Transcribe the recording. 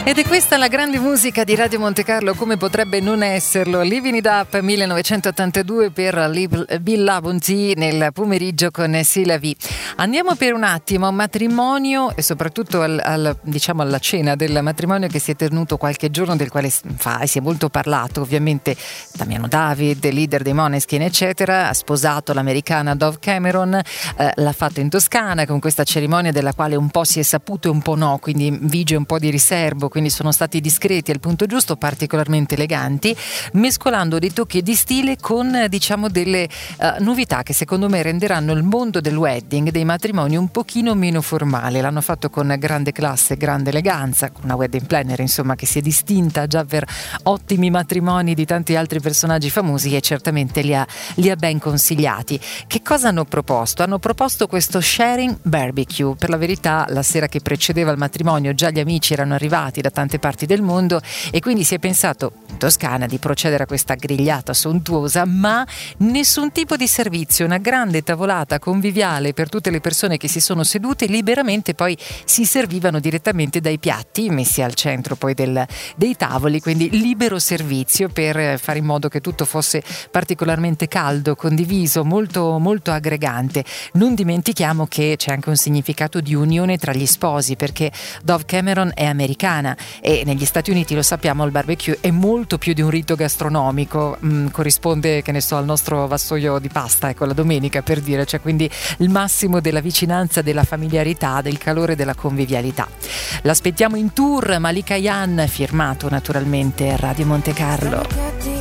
Ed è questa la grande musica di Radio Monte Carlo, come potrebbe non esserlo? Living It Up 1982 per Bill Labonte nel pomeriggio con Silavi. Andiamo per un attimo a un matrimonio e soprattutto diciamo alla cena del matrimonio che si è tenuto qualche giorno, del quale si è molto parlato. Ovviamente Damiano David, leader dei Måneskin eccetera, ha sposato l'americana Dove Cameron, l'ha fatto in Toscana con questa cerimonia della quale un po' si è saputo e un po' no, quindi vige un po' di riservo, quindi sono stati discreti al punto giusto, particolarmente eleganti, mescolando dei tocchi di stile con diciamo delle novità che secondo me renderanno il mondo del wedding, dei matrimoni, un pochino meno formale. L'hanno fatto con grande classe, grande eleganza, con una wedding planner insomma che si è distinta già per ottimi matrimoni di tanti altri personaggi famosi e certamente li ha ben consigliati. Che cosa hanno proposto? Hanno proposto questo sharing barbecue. Per la verità la sera che precedeva il matrimonio già gli amici erano arrivati da tante parti del mondo e quindi si è pensato in Toscana di procedere a questa grigliata sontuosa, ma nessun tipo di servizio, una grande tavolata conviviale per tutte le persone che si sono sedute liberamente, poi si servivano direttamente dai piatti messi al centro poi dei tavoli, quindi libero servizio per fare in modo che tutto fosse particolarmente caldo, condiviso, molto molto aggregante. Non dimentichiamo che c'è anche un significato di unione tra gli sposi, perché Dove Cameron è americana e negli Stati Uniti, lo sappiamo, il barbecue è molto più di un rito gastronomico, corrisponde, che ne so, al nostro vassoio di pasta, ecco, la domenica per dire, cioè quindi il massimo della vicinanza, della familiarità, del calore, della convivialità. L'aspettiamo in tour, Malika Ayane, firmato naturalmente Radio Monte Carlo.